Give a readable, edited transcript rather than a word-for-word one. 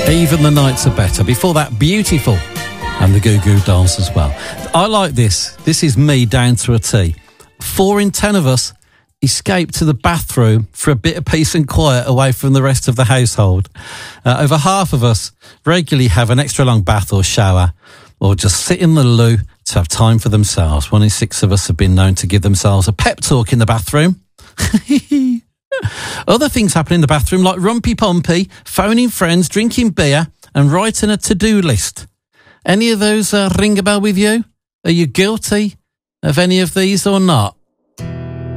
Even the nights are better. Before that, Beautiful, and the Goo Goo Dolls as well. I like this. This is me down to a T. 4 in 10 of us escape to the bathroom for a bit of peace and quiet away from the rest of the household. Over half of us regularly have an extra long bath or shower, or just sit in the loo to have time for themselves. 1 in 6 of us have been known to give themselves a pep talk in the bathroom. Other things happen in the bathroom, like rumpy pumpy, phoning friends, drinking beer, and writing a to-do list. Any of those ring a bell with you? Are you guilty of any of these or not?